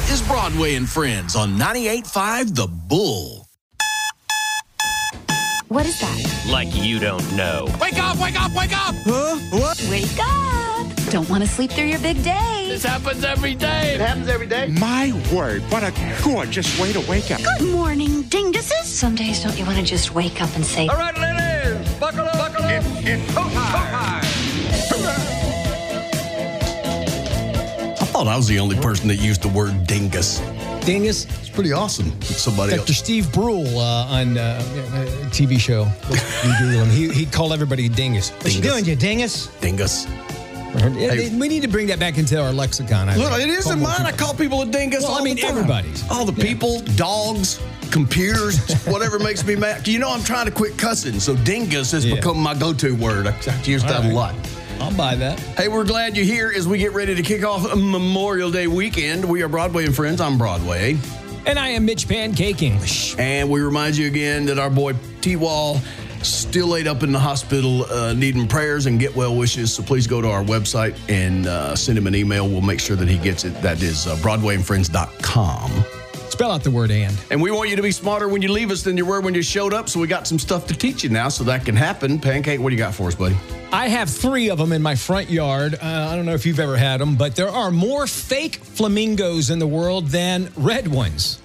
is Broadway and Friends on 98.5 The Bull. What is that? Like you don't know. Wake up, wake up, wake up! Huh? What? Wake up! Don't want to sleep through your big day. This happens every day. It happens every day. My word, what a gorgeous way to wake up. Good morning, dinguses. Some days don't you want to just wake up and say, All right, ladies, buckle up, buckle up. It's go time. I thought I was the only person that used the word dingus. Dingus. It's pretty awesome. Somebody Dr. else. Steve Brule on a TV show. You Google him. He called everybody dingus. What you doing, you dingus? Dingus. We need to bring that back into our lexicon. Look, it isn't mine. I call people a dingus Well, all I mean, the time. everybody's. All the people, dogs, computers, whatever makes me mad. You know I'm trying to quit cussing, so dingus has become my go-to word. I use that a lot. I'll buy that. Hey, we're glad you're here as we get ready to kick off Memorial Day weekend. We are Broadway and Friends. I'm Broadway. And I am Mitch Pancake English. And we remind you again that our boy T-Wall still laid up in the hospital needing prayers and get well wishes. So please go to our website and send him an email. We'll make sure that he gets it. That is BroadwayandFriends.com. Spell out the word and. And we want you to be smarter when you leave us than you were when you showed up. So we got some stuff to teach you now so that can happen. Pancake, what do you got for us, buddy? I have 3 of them in my front yard. I don't know if you've ever had them, but there are more fake flamingos in the world than red ones.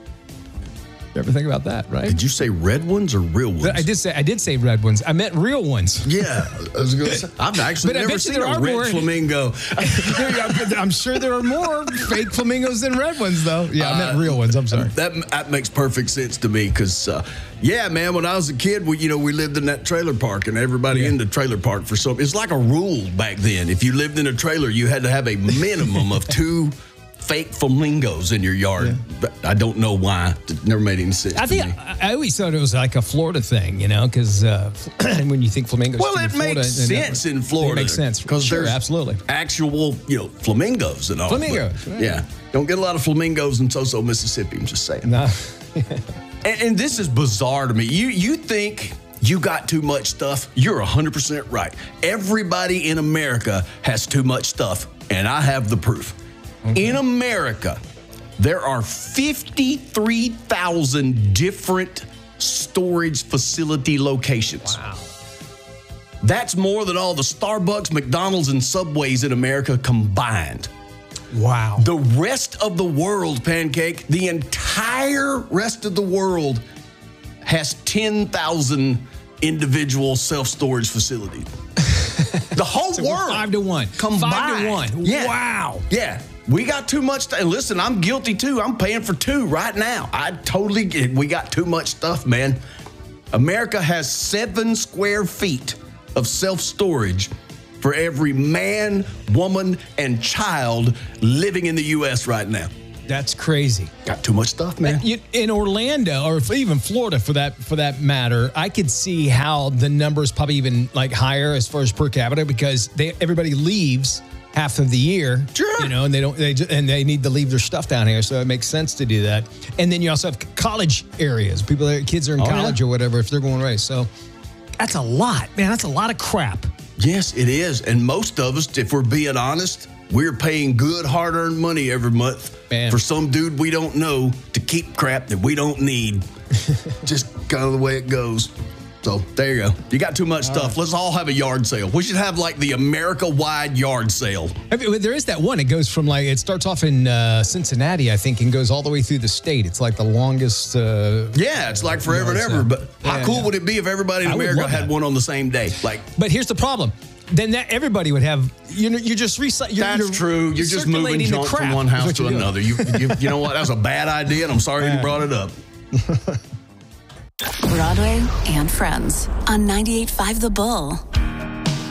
You ever think about that, right? Did you say red ones or real ones? I did say red ones. I meant real ones. Yeah, I was going to say. I've actually But I never bet you seen there a are red more. flamingo. I'm sure there are more fake flamingos than red ones, though. Yeah, I meant real ones. I'm sorry. That makes perfect sense to me because, yeah, man, when I was a kid, we lived in that trailer park and everybody in the trailer park for something. It's like a rule back then. If you lived in a trailer, you had to have a minimum of 2 fake flamingos in your yard. Yeah. But I don't know why. It never made any sense. I always thought it was like a Florida thing, because when you think flamingos, well, it Florida, makes sense in Florida. It makes sense because there's absolutely actual, flamingos and all. Flamingos, but, yeah. Don't get a lot of flamingos in Soso, Mississippi. I'm just saying. No. and this is bizarre to me. You think you got too much stuff? You're 100% right. Everybody in America has too much stuff, and I have the proof. Okay. In America, there are 53,000 different storage facility locations. Wow. That's more than all the Starbucks, McDonald's, and Subways in America combined. Wow. The rest of the world, Pancake, the entire rest of the world has 10,000 individual self-storage facilities. The whole world. 5 to 1. Combined. 5 to 1. Yeah. Wow. Yeah. We got too much stuff. And listen, I'm guilty too. I'm paying for 2 right now. I totally get it. We got too much stuff, man. America has 7 square feet of self-storage for every man, woman, and child living in the U.S. right now. That's crazy. Got too much stuff, man. In Orlando, or even Florida for that matter, I could see how the number is probably even like higher as far as per capita because everybody leaves half of the year, sure. And they need to leave their stuff down here, so it makes sense to do that. And then you also have college areas, kids are in college or whatever if they're going away. So that's a lot, man. That's a lot of crap. Yes, it is. And most of us, if we're being honest, we're paying good, hard-earned money every month for some dude we don't know to keep crap that we don't need. Just kind of the way it goes. So there you go. You got too much stuff. Let's all have a yard sale. We should have like the America-wide yard sale. There is that one. It goes from it starts off in Cincinnati, I think, and goes all the way through the state. It's like the longest. It's like forever and ever. But how cool would it be if everybody in America had one on the same day? But here's the problem. Then everybody would have. You're just recycling. That's true. You're just moving junk from one house to another. You know what? That was a bad idea, and I'm sorry you brought it up. Broadway and Friends on 98.5 The Bull.